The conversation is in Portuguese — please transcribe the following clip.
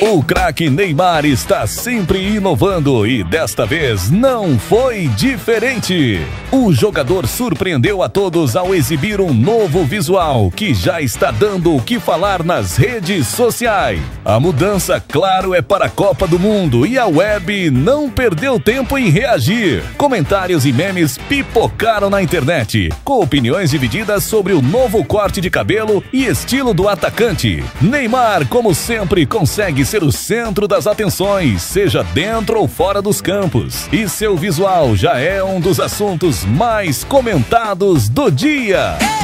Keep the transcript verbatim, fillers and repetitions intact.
O craque Neymar está sempre inovando e desta vez não foi diferente. O jogador surpreendeu a todos ao exibir um novo visual que já está dando o que falar nas redes sociais. A mudança, claro, é para a Copa do Mundo e a web não perdeu tempo em reagir. Comentários e memes pipocaram na internet, com opiniões divididas sobre o novo corte de cabelo e estilo do atacante. Neymar, como sempre, consegue ser o centro das atenções, seja dentro ou fora dos campos. E seu visual já é um dos assuntos mais comentados do dia.